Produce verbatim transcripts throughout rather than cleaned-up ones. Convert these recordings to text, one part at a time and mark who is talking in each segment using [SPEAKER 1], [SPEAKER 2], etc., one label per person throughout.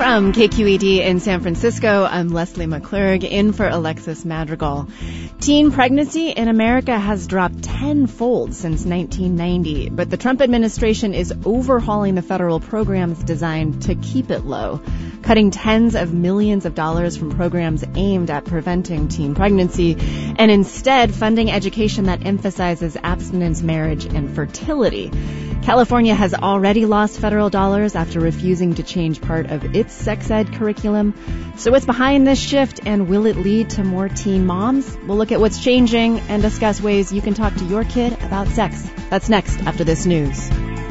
[SPEAKER 1] From K Q E D in San Francisco, I'm Leslie McClurg, in for Alexis Madrigal. Teen pregnancy in America has dropped tenfold since nineteen ninety, but the Trump administration is overhauling the federal programs designed to keep it low, cutting tens of millions of dollars from programs aimed at preventing teen pregnancy, and instead funding education that emphasizes abstinence, marriage, and fertility. California has already lost federal dollars after refusing to change part of its sex ed curriculum. So what's behind this shift, and will it lead to more teen moms? We'll look at what's changing and discuss ways you can talk to your kid about sex. That's next after this news.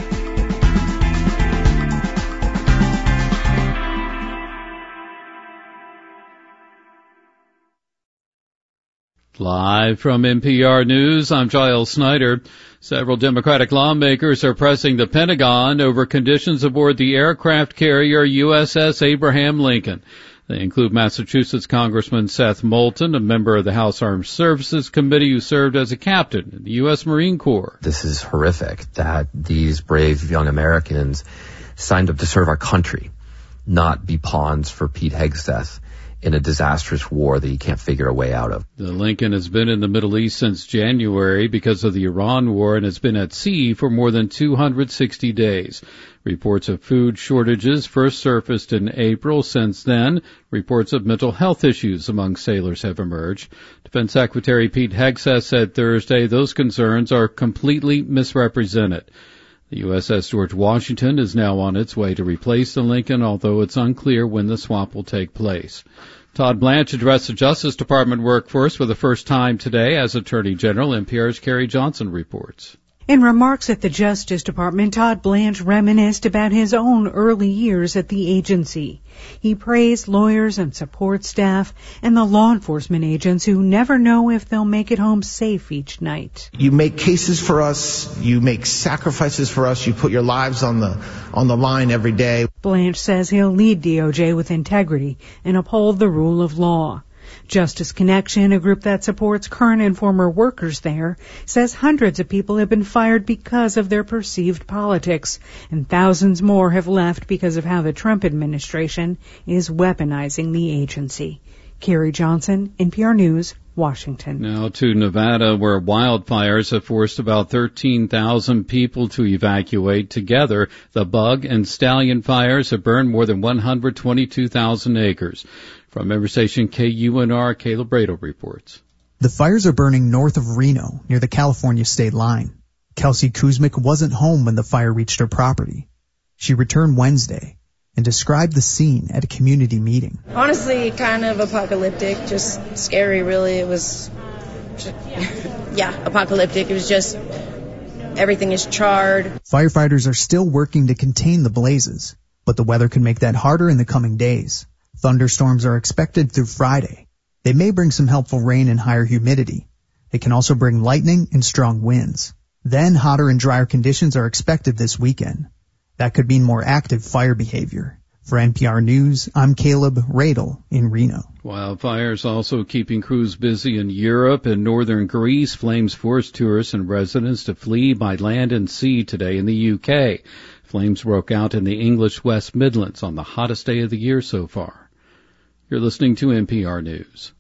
[SPEAKER 2] Live from N P R News, I'm Giles Snyder. Several Democratic lawmakers are pressing the Pentagon over conditions aboard the aircraft carrier U S S Abraham Lincoln. They include Massachusetts Congressman Seth Moulton, a member of the House Armed Services Committee who served as a captain in the U S Marine Corps.
[SPEAKER 3] This is horrific that these brave young Americans signed up to serve our country, not be pawns for Pete Hegseth in a disastrous war that you can't figure a way out of.
[SPEAKER 2] The Lincoln has been in the Middle East since January because of the Iran war and has been at sea for more than two hundred sixty days. Reports of food shortages first surfaced in April. Since then, reports of mental health issues among sailors have emerged. Defense Secretary Pete Hegseth said Thursday those concerns are completely misrepresented. The U S S George Washington is now on its way to replace the Lincoln, although it's unclear when the swap will take place. Todd Blanche addressed the Justice Department workforce for the first time today as Attorney General. N P R's Carrie Johnson reports.
[SPEAKER 4] In remarks at the Justice Department, Todd Blanche reminisced about his own early years at the agency. He praised lawyers and support staff and the law enforcement agents who never know if they'll make it home safe each night.
[SPEAKER 5] You make cases for us, you make sacrifices for us, you put your lives on the on the line every day.
[SPEAKER 4] Blanche says he'll lead D O J with integrity and uphold the rule of law. Justice Connection, a group that supports current and former workers there, says hundreds of people have been fired because of their perceived politics, and thousands more have left because of how the Trump administration is weaponizing the agency. Carrie Johnson, N P R News, Washington.
[SPEAKER 2] Now to Nevada, where wildfires have forced about thirteen thousand people to evacuate. Together, the Bug and Stallion fires have burned more than one hundred twenty-two thousand acres. From member station K U N R, Caleb Bradle reports.
[SPEAKER 6] The fires are burning north of Reno, near the California state line. Kelsey Kuzmic wasn't home when the fire reached her property. She returned Wednesday and described the scene at a community meeting.
[SPEAKER 7] Honestly, kind of apocalyptic, just scary, really. It was, just, yeah, apocalyptic. It was just, everything is charred.
[SPEAKER 6] Firefighters are still working to contain the blazes, but the weather could make that harder in the coming days. Thunderstorms are expected through Friday. They may bring some helpful rain and higher humidity. They can also bring lightning and strong winds. Then hotter and drier conditions are expected this weekend. That could mean more active fire behavior. For N P R News, I'm Caleb Radel in Reno.
[SPEAKER 2] Wildfires also keeping crews busy in Europe and northern Greece. Flames forced tourists and residents to flee by land and sea today in the U K. Flames broke out in the English West Midlands on the hottest day of the year so far. You're listening to N P R News.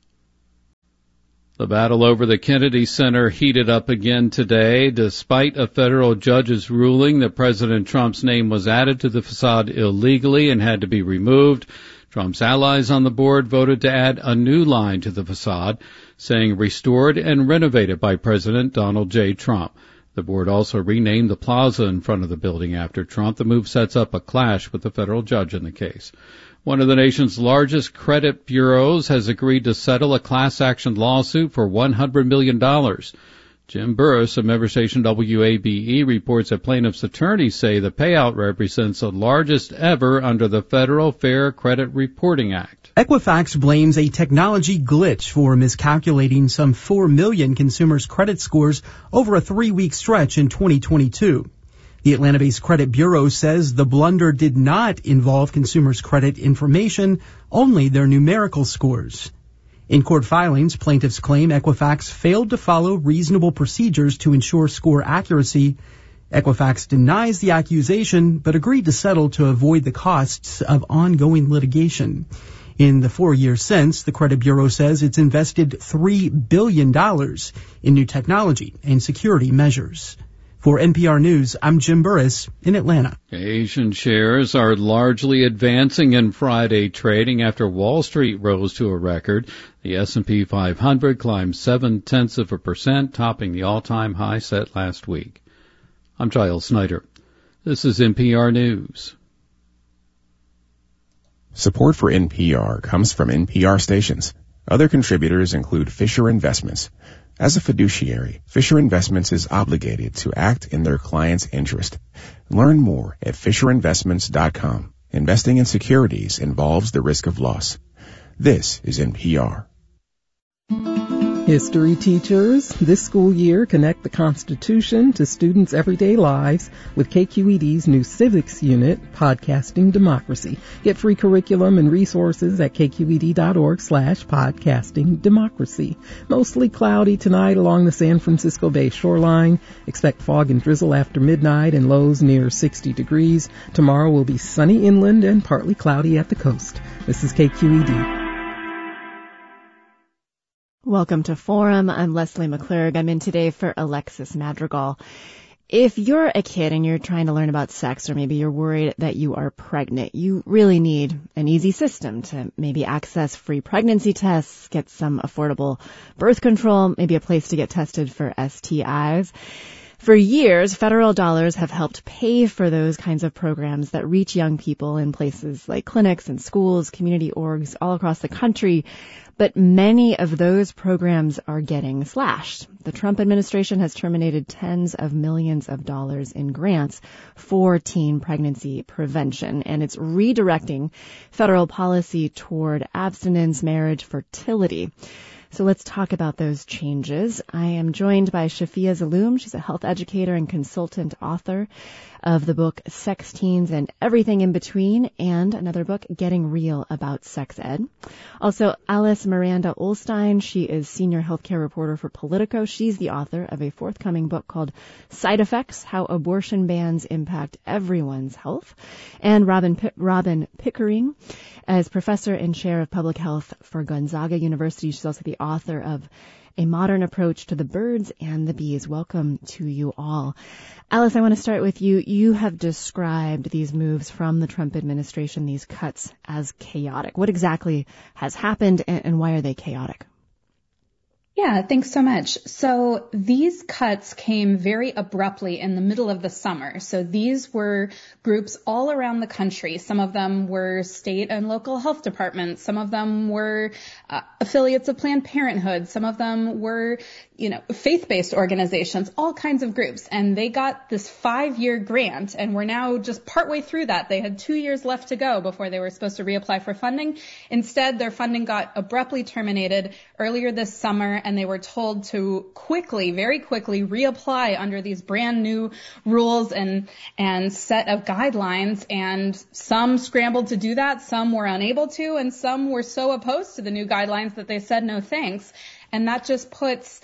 [SPEAKER 2] The battle over the Kennedy Center heated up again today, despite a federal judge's ruling that President Trump's name was added to the facade illegally and had to be removed. Trump's allies on the board voted to add a new line to the facade, saying restored and renovated by President Donald J. Trump. The board also renamed the plaza in front of the building after Trump. The move sets up a clash with the federal judge in the case. One of the nation's largest credit bureaus has agreed to settle a class action lawsuit for one hundred million dollars. Jim Burris of member station W A B E reports that plaintiffs' attorneys say the payout represents the largest ever under the Federal Fair Credit Reporting Act.
[SPEAKER 8] Equifax blames a technology glitch for miscalculating some four million consumers' credit scores over a three-week stretch in twenty twenty-two. The Atlanta-based credit bureau says the blunder did not involve consumers' credit information, only their numerical scores. In court filings, plaintiffs claim Equifax failed to follow reasonable procedures to ensure score accuracy Equifax denies the accusation, but agreed to settle to avoid the costs of ongoing litigation. In the four years since, the Credit Bureau says it's invested three billion dollars in new technology and security measures. For N P R News, I'm Jim Burris in Atlanta.
[SPEAKER 2] Asian shares are largely advancing in Friday trading after Wall Street rose to a record. The S and P five hundred climbed seven-tenths of a percent, topping the all-time high set last week. I'm Giles Snyder. This is N P R News.
[SPEAKER 9] Support for N P R comes from N P R stations. Other contributors include Fisher Investments. As a fiduciary, Fisher Investments is obligated to act in their client's interest. Learn more at fisher investments dot com. Investing in securities involves the risk of loss. This is N P R.
[SPEAKER 10] History teachers, this school year connect the Constitution to students' everyday lives with K Q E D's new civics unit, Podcasting Democracy. Get free curriculum and resources at kqed.org slash podcasting democracy. Mostly cloudy tonight along the San Francisco Bay shoreline. Expect fog and drizzle after midnight and lows near sixty degrees. Tomorrow will be sunny inland and partly cloudy at the coast. This is K Q E D.
[SPEAKER 1] Welcome to Forum. I'm Leslie McClurg. I'm in today for Alexis Madrigal. If you're a kid and you're trying to learn about sex, or maybe you're worried that you are pregnant, you really need an easy system to maybe access free pregnancy tests, get some affordable birth control, maybe a place to get tested for S T Is. For years, federal dollars have helped pay for those kinds of programs that reach young people in places like clinics and schools, community orgs all across the country. But many of those programs are getting slashed. The Trump administration has terminated tens of millions of dollars in grants for teen pregnancy prevention, and it's redirecting federal policy toward abstinence, marriage, fertility. So let's talk about those changes. I am joined by Shafia Zaloom. She's a health educator and consultant author of the book Sex Teens and Everything in Between, and another book, Getting Real About Sex Ed. Also, Alice Miranda Olstein. She is senior healthcare reporter for Politico. She's the author of a forthcoming book called Side Effects, How Abortion Bans Impact Everyone's Health. And Robin, P- Robin Pickering, as professor and chair of public health for Gonzaga University. She's also the author of A Modern Approach to the Birds and the Bees. Welcome to you all. Alice, I want to start with you. You have described these moves from the Trump administration, these cuts, as chaotic. What exactly has happened, and, and why are they chaotic?
[SPEAKER 11] Yeah, thanks so much. So these cuts came very abruptly in the middle of the summer. So these were groups all around the country. Some of them were state and local health departments. Some of them were uh, affiliates of Planned Parenthood. Some of them were, you know, faith-based organizations, all kinds of groups. And they got this five-year grant, and we're now just partway through that. They had two years left to go before they were supposed to reapply for funding. Instead, their funding got abruptly terminated earlier this summer, and they were told to quickly, very quickly reapply under these brand new rules and, and set of guidelines. And some scrambled to do that, some were unable to, and some were so opposed to the new guidelines that they said no thanks. And that just puts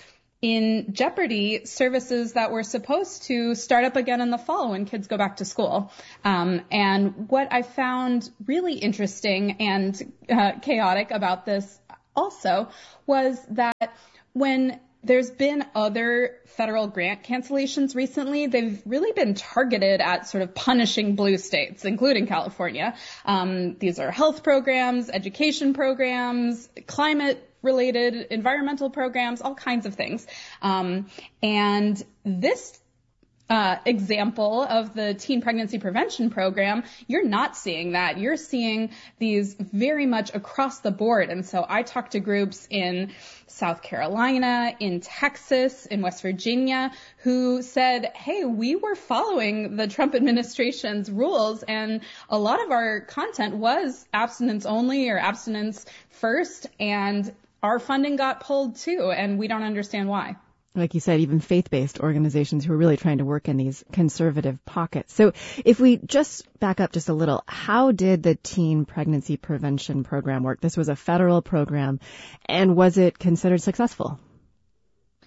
[SPEAKER 11] in jeopardy services that were supposed to start up again in the fall when kids go back to school. Um, and what I found really interesting and uh, chaotic about this also was that when there's been other federal grant cancellations recently, they've really been targeted at sort of punishing blue states, including California. Um, these are health programs, education programs, climate related environmental programs, all kinds of things. Um, and this Uh, example of the teen pregnancy prevention program, you're not seeing that. You're seeing these very much across the board. And so I talked to groups in South Carolina, in Texas, in West Virginia, who said, hey, we were following the Trump administration's rules, and a lot of our content was abstinence only or abstinence first, and our funding got pulled too, and we don't understand why.
[SPEAKER 1] Like you said, even faith-based organizations who are really trying to work in these conservative pockets. So if we just back up just a little, how did the teen pregnancy prevention program work? This was a federal program, and was it considered successful?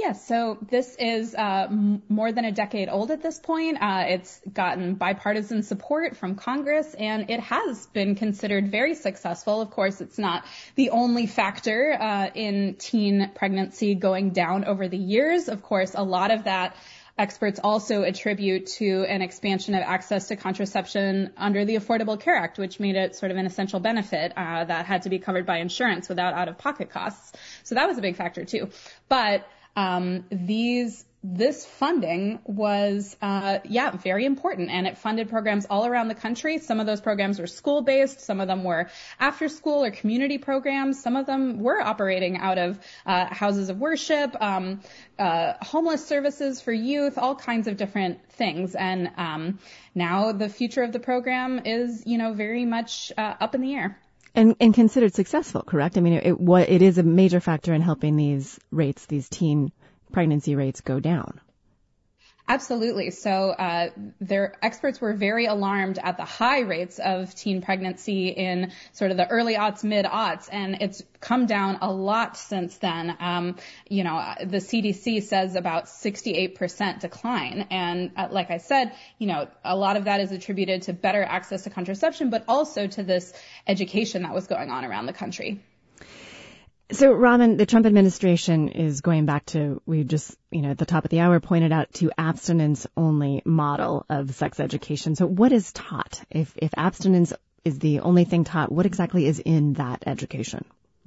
[SPEAKER 11] Yeah, so this is uh, m- more than a decade old at this point. Uh, it's gotten bipartisan support from Congress, and it has been considered very successful. Of course, it's not the only factor uh, in teen pregnancy going down over the years. Of course, a lot of that experts also attribute to an expansion of access to contraception under the Affordable Care Act, which made it sort of an essential benefit uh, that had to be covered by insurance without out-of-pocket costs. So that was a big factor, too. But Um, these, this funding was, uh, yeah, very important, and it funded programs all around the country. Some of those programs were school-based, some of them were after-school or community programs, some of them were operating out of uh, houses of worship, um, uh, homeless services for youth, all kinds of different things. And um, now the future of the program is, you know, very much uh, up in the air.
[SPEAKER 1] And, and considered successful, correct? I mean, it, it, it is a major factor in helping these rates, these teen pregnancy rates go down.
[SPEAKER 11] Absolutely. So uh, their experts were very alarmed at the high rates of teen pregnancy in sort of the early aughts, mid aughts, and it's come down a lot since then. Um, you know, the C D C says about sixty-eight percent decline, and uh, like I said, you know, a lot of that is attributed to better access to contraception, but also to this education that was going on around the country.
[SPEAKER 1] So, Robin, the Trump administration is going back to, we just, you know, at the top of the hour pointed out to abstinence-only model of sex education. So what is taught? If, if abstinence is the only thing taught, what exactly is in that education?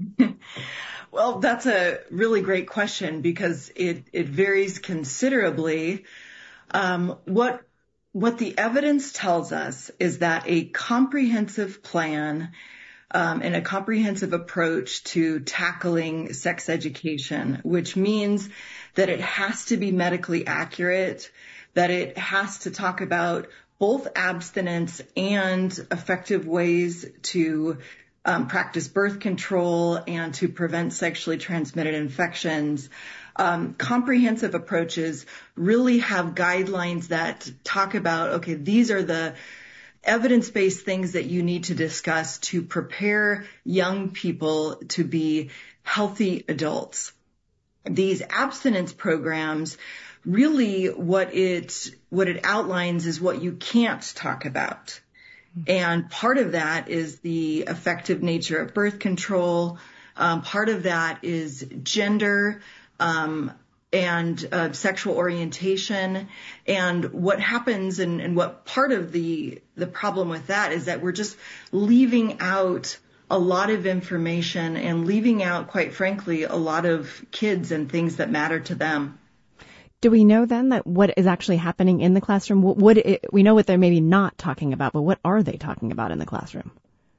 [SPEAKER 12] Well, that's a really great question because it, it varies considerably. Um, what, what the evidence tells us is that a comprehensive plan Um, and a comprehensive approach to tackling sex education, which means that it has to be medically accurate, that it has to talk about both abstinence and effective ways to um, practice birth control and to prevent sexually transmitted infections. Um, comprehensive approaches really have guidelines that talk about, okay, these are the evidence-based things that you need to discuss to prepare young people to be healthy adults. These abstinence programs, really what it, what it outlines is what you can't talk about. And part of that is the effective nature of birth control. Um, part of that is gender, um, and uh, sexual orientation. And what happens and, and what part of the the problem with that is that we're just leaving out a lot of information and leaving out, quite frankly, a lot of kids and things that matter to them.
[SPEAKER 1] Do we know then that what is actually happening in the classroom? What, what it, we know what they're maybe not talking about, but what are they talking about in the classroom?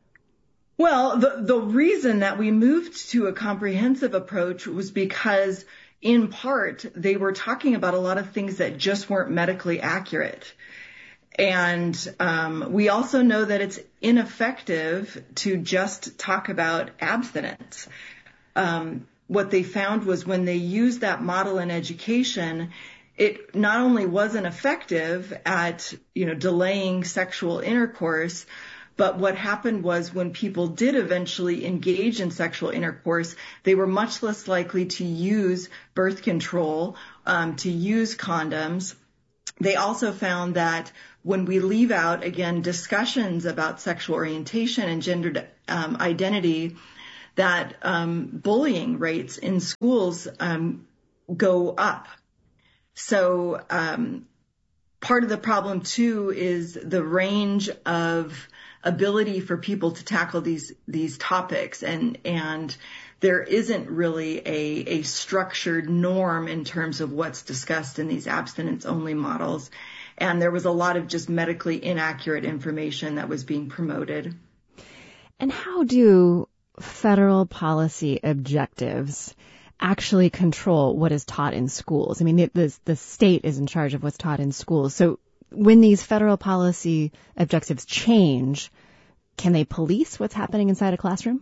[SPEAKER 12] Well, the, the reason that we moved to a comprehensive approach was because in part, they were talking about a lot of things that just weren't medically accurate. And um, we also know that it's ineffective to just talk about abstinence. Um, what they found was when they used that model in education, it not only wasn't effective at, you know, delaying sexual intercourse, but what happened was when people did eventually engage in sexual intercourse, they were much less likely to use birth control, um, to use condoms. They also found that when we leave out, again, discussions about sexual orientation and gender um, identity, that um, bullying rates in schools um, go up. So um, part of the problem, too, is the range of ability for people to tackle these these topics, and and there isn't really a, a structured norm in terms of what's discussed in these abstinence-only models. And there was a lot of just medically inaccurate information that was being promoted.
[SPEAKER 1] And how do federal policy objectives actually control what is taught in schools? I mean, the, the, the state is in charge of what's taught in schools. So when these federal policy objectives change, can they police what's happening inside a classroom?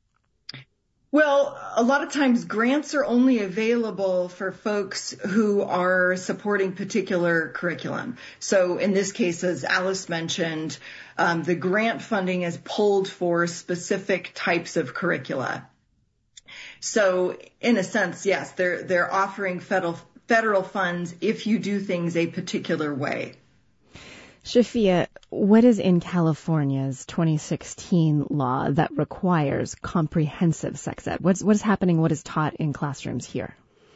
[SPEAKER 12] Well, a lot of times grants are only available for folks who are supporting particular curriculum. So in this case, as Alice mentioned, um, the grant funding is pulled for specific types of curricula. So in a sense, yes, they're they're offering federal federal funds if you do things a particular way.
[SPEAKER 1] Shafia, what is in California's twenty sixteen law that requires comprehensive sex ed? What's what is happening? What is taught in classrooms here?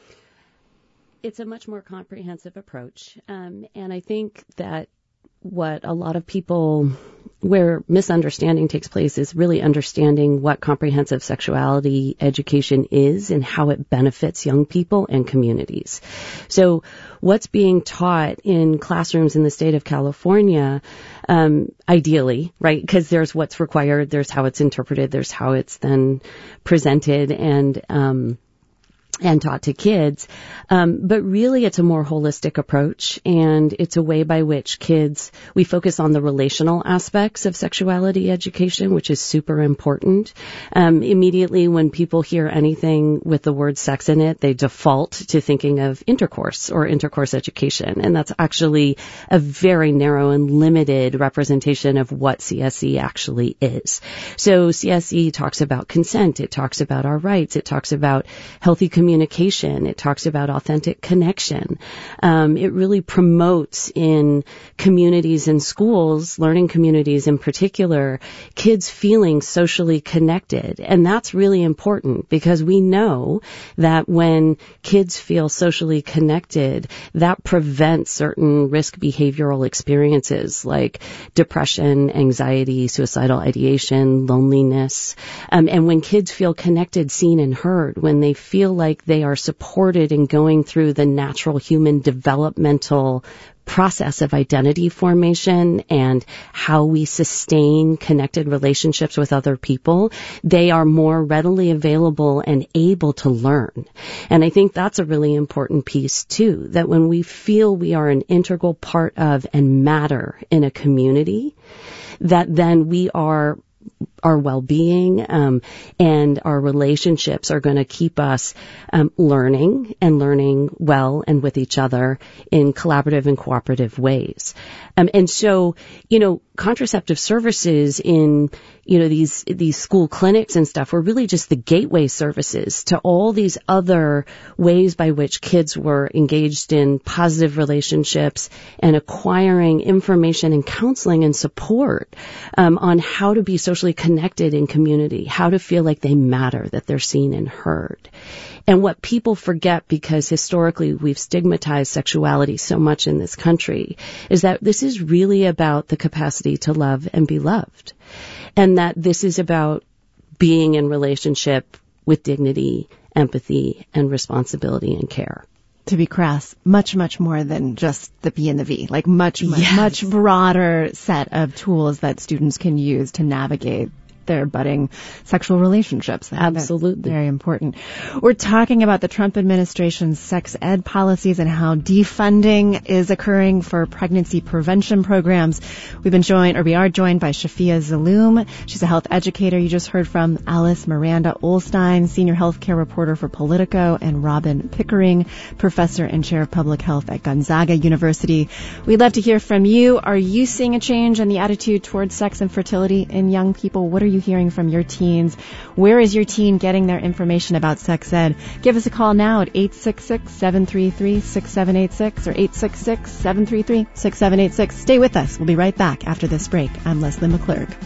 [SPEAKER 13] It's a much more comprehensive approach, um, and I think that what a lot of people, where misunderstanding takes place, is really understanding what comprehensive sexuality education is and how it benefits young people and communities. So what's being taught in classrooms in the state of California, um, ideally, right, because there's what's required, there's how it's interpreted, there's how it's then presented and um and taught to kids. Um, but really it's a more holistic approach, and it's a way by which kids, we focus on the relational aspects of sexuality education, which is super important. Um, immediately when people hear anything with the word sex in it, they default to thinking of intercourse or intercourse education. And that's actually a very narrow and limited representation of what C S E actually is. So C S E talks about consent. It talks about our rights. It talks about healthy communication. Communication. It talks about authentic connection. Um, it really promotes in communities and schools, learning communities in particular, kids feeling socially connected. And that's really important because we know that when kids feel socially connected, that prevents certain risk behavioral experiences like depression, anxiety, suicidal ideation, loneliness. Um, and when kids feel connected, seen, and heard, when they feel like they are supported in going through the natural human developmental process of identity formation and how we sustain connected relationships with other people, they are more readily available and able to learn. And I think that's a really important piece too, that when we feel we are an integral part of and matter in a community, that then we are our well-being um, and our relationships are going to keep us um, learning and learning well and with each other in collaborative and cooperative ways. Um, and so, you know, contraceptive services in, you know, these these school clinics and stuff were really just the gateway services to all these other ways by which kids were engaged in positive relationships and acquiring information and counseling and support um, on how to be socially connected in community, how to feel like they matter, that they're seen and heard. And what people forget, because historically we've stigmatized sexuality so much in this country, is that this is really about the capacity to love and be loved. And that this is about being in relationship with dignity, empathy, and responsibility and care.
[SPEAKER 1] To be crass, much, much more than just the P and the V, like much, much,
[SPEAKER 13] Yes.
[SPEAKER 1] much broader set of tools that students can use to navigate their budding sexual relationships.
[SPEAKER 13] Absolutely.
[SPEAKER 1] Very important. We're talking about the Trump administration's sex ed policies and how defunding is occurring for pregnancy prevention programs. We've been joined, or we are joined by Shafia Zaloom. She's a health educator. You just heard from Alice Miranda Olstein, senior healthcare reporter for Politico, and Robin Pickering, professor and chair of public health at Gonzaga University. We'd love to hear from you. Are you seeing a change in the attitude towards sex and fertility in young people? What are you hearing from your teens? Where is your teen getting their information about sex ed? Give us a call now at eight six six, seven three three, six seven eight six or eight six six, seven three three, six seven eight six. Stay with us. We'll be right back after this break. I'm Leslie McClurg.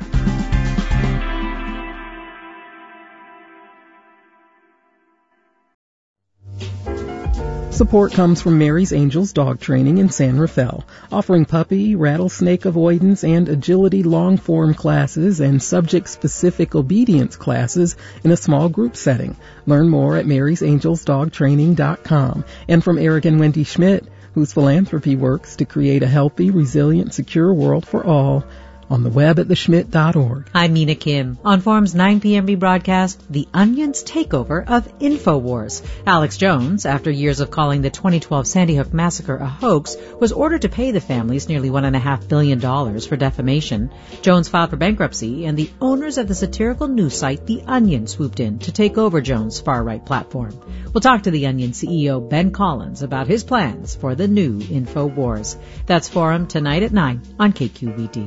[SPEAKER 10] Support comes from Mary's Angels Dog Training in San Rafael, offering puppy, rattlesnake avoidance, and agility long-form classes and subject-specific obedience classes in a small group setting. Learn more at marys angels dog training dot com. And from Eric and Wendy Schmidt, whose philanthropy works to create a healthy, resilient, secure world for all, on the web at the schmidt dot org.
[SPEAKER 14] I'm Mina Kim. On Forum's nine p.m. rebroadcast, The Onion's takeover of InfoWars. Alex Jones, after years of calling the twenty twelve Sandy Hook massacre a hoax, was ordered to pay the families nearly one point five billion dollars for defamation. Jones filed for bankruptcy, and the owners of the satirical news site The Onion swooped in to take over Jones' far-right platform. We'll talk to The Onion C E O Ben Collins about his plans for the new InfoWars. That's Forum tonight at nine on K Q V D.
[SPEAKER 10] You're listening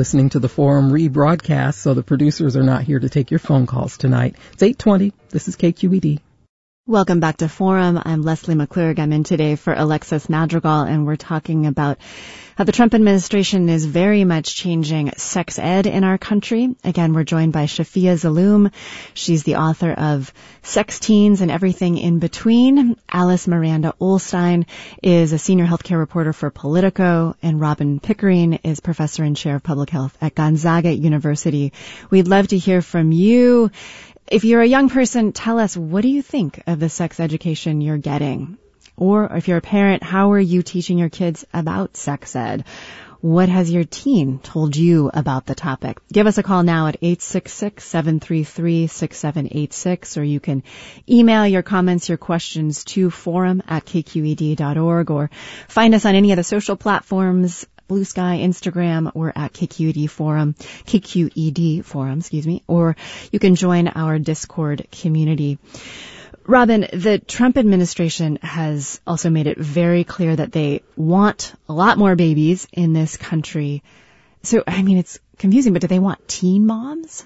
[SPEAKER 10] listening to the Forum rebroadcast, so the producers are not here to take your phone calls tonight. It's eight twenty. This is K Q E D.
[SPEAKER 1] Welcome back to Forum. I'm Leslie McClurg. I'm in today for Alexis Madrigal, and we're talking about how the Trump administration is very much changing sex ed in our country. Again, we're joined by Shafia Zaloom. She's the author of Sex Teens and Everything in Between. Alice Miranda Ollstein is a senior healthcare reporter for Politico, and Robin Pickering is professor and chair of public health at Gonzaga University. We'd love to hear from you. If you're a young person, tell us, what do you think of the sex education you're getting? Or if you're a parent, how are you teaching your kids about sex ed? What has your teen told you about the topic? Give us a call now at eight six six, seven three three, six seven eight six, or you can email your comments, your questions to forum at k q e d dot org, or find us on any of the social platforms, Blue Sky, Instagram, or at K Q E D Forum, K Q E D Forum, excuse me, or you can join our Discord community. Robin, the Trump administration has also made it very clear that they want a lot more babies in this country. So, I mean, it's confusing, but do they want teen moms?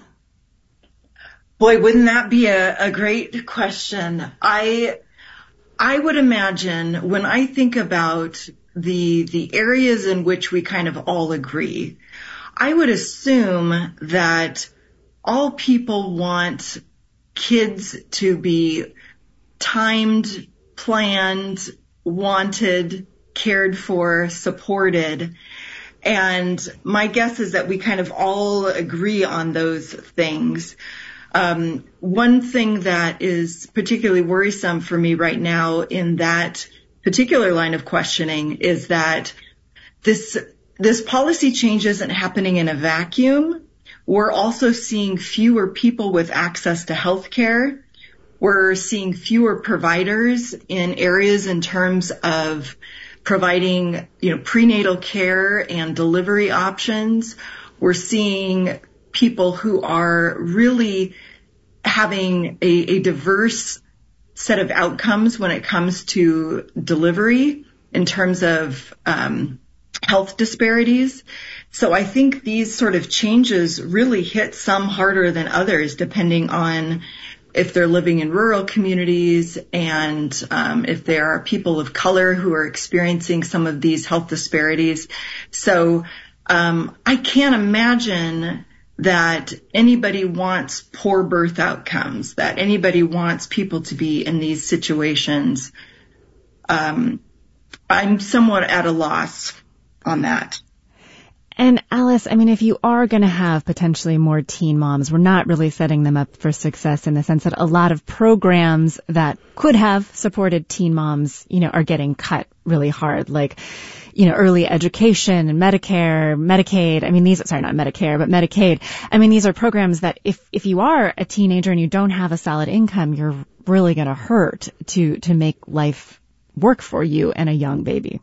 [SPEAKER 12] Boy, wouldn't that be a, a great question? I, I would imagine when I think about the the areas in which we kind of all agree, I would assume that all people want kids to be timed, planned, wanted, cared for, supported. And my guess is that we kind of all agree on those things. Um, one thing that is particularly worrisome for me right now in that particular line of questioning is that this this policy change isn't happening in a vacuum. We're also seeing fewer people with access to health care. We're seeing fewer providers in areas in terms of providing, you know, prenatal care and delivery options. We're seeing people who are really having a, a diverse set of outcomes when it comes to delivery in terms of um, health disparities. So I think these sort of changes really hit some harder than others, depending on if they're living in rural communities and um, if there are people of color who are experiencing some of these health disparities. So um, I can't imagine that anybody wants poor birth outcomes, that anybody wants people to be in these situations. Um, I'm somewhat at a loss on that.
[SPEAKER 1] And Alice, I mean, if you are going to have potentially more teen moms, we're not really setting them up for success in the sense that a lot of programs that could have supported teen moms, you know, are getting cut really hard, like, you know, early education and Medicare, Medicaid. I mean, these, sorry, not Medicare, but Medicaid. I mean, these are programs that if, if you are a teenager and you don't have a solid income, you're really going to hurt to, to make life work for you and a young baby.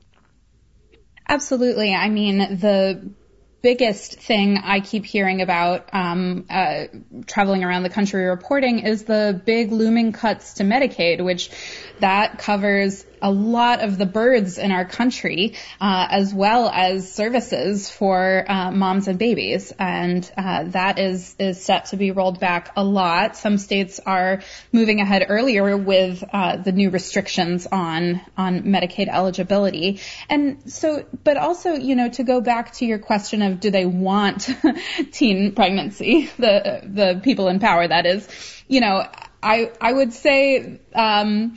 [SPEAKER 11] Absolutely. I mean, the biggest thing I keep hearing about um, uh, traveling around the country reporting is the big looming cuts to Medicaid, which that covers a lot of the births in our country, uh, as well as services for uh, moms and babies. And uh, that is, is set to be rolled back a lot. Some states are moving ahead earlier with uh, the new restrictions on, on Medicaid eligibility. And so, but also, you know, to go back to your question of do they want teen pregnancy, the, the people in power, that is, you know, I, I would say, um,